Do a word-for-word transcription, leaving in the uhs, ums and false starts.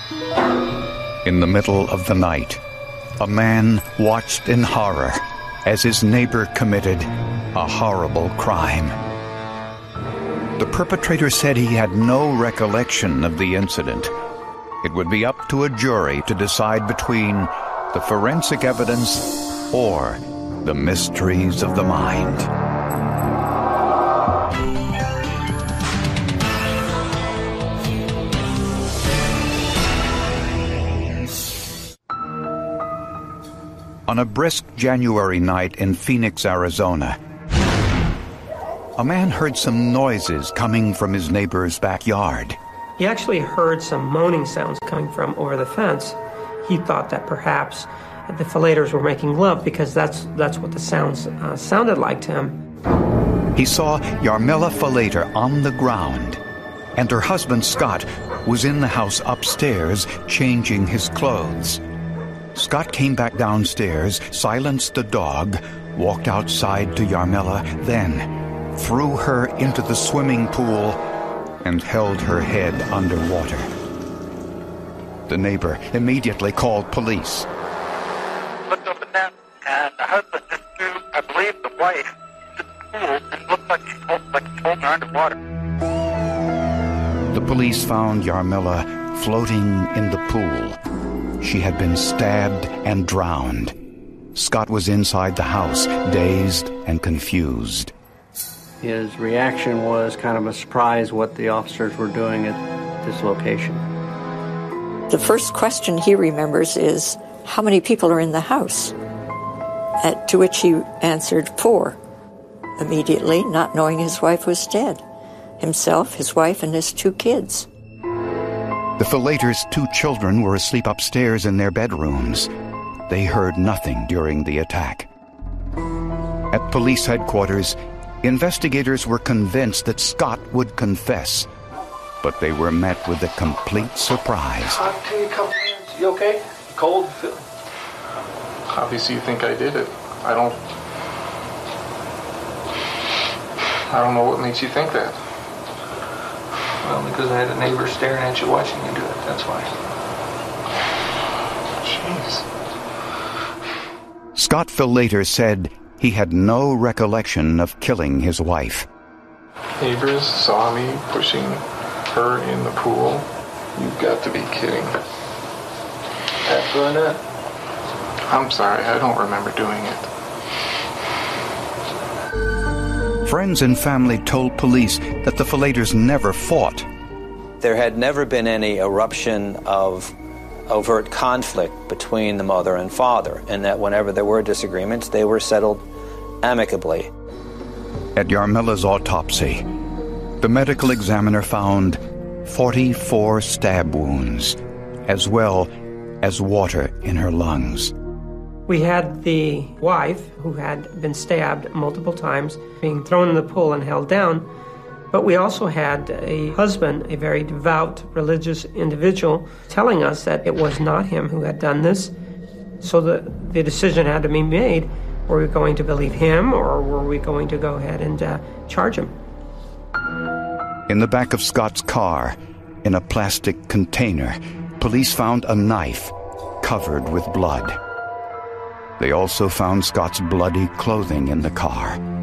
In the middle of the night, a man watched in horror as his neighbor committed a horrible crime. The perpetrator said he had no recollection of the incident. It would be up to a jury to decide between the forensic evidence or the mysteries of the mind. On a brisk January night in Phoenix, Arizona, a man heard some noises coming from his neighbor's backyard. He actually heard some moaning sounds coming from over the fence. He thought that perhaps the Falaters were making love because that's that's what the sounds uh, sounded like to him. He saw Yarmila Falater on the ground, and her husband Scott was in the house upstairs changing his clothes. Scott came back downstairs, silenced the dog, walked outside to Yarmila, then threw her into the swimming pool and held her head underwater. The neighbor immediately called police. Looked up and down, and the husband just threw, I believe, the wife into the pool, and looked like she was like holding her underwater. The police found Yarmila floating in the pool. She had been stabbed and drowned. Scott was inside the house, dazed and confused. His reaction was kind of a surprise what the officers were doing at this location. The first question he remembers is, how many people are in the house? At, to which he answered, four. Immediately, not knowing his wife was dead. Himself, his wife, and his two kids. The Falaters' two children were asleep upstairs in their bedrooms. They heard nothing during the attack. At police headquarters, investigators were convinced that Scott would confess, but they were met with a complete surprise. I'll take a couple minutes. You okay? Cold? Obviously you think I did it. I don't... I don't know what makes you think that. Well, because I had a neighbor staring at you watching you do it, that's why. Jeez. Scott Falater said he had no recollection of killing his wife. Neighbors saw me pushing her in the pool. You've got to be kidding. Pat doing that? I'm sorry, I don't remember doing it. Friends and family told police that the Falaters never fought. There had never been any eruption of overt conflict between the mother and father, and that whenever there were disagreements, they were settled amicably. At Yarmila's autopsy, the medical examiner found forty-four stab wounds, as well as water in her lungs. We had the wife, who had been stabbed multiple times, being thrown in the pool and held down. But we also had a husband, a very devout, religious individual, telling us that it was not him who had done this. So the, the decision had to be made. Were we going to believe him, or were we going to go ahead and uh, charge him? In the back of Scott's car, in a plastic container, police found a knife covered with blood. They also found Scott's bloody clothing in the car.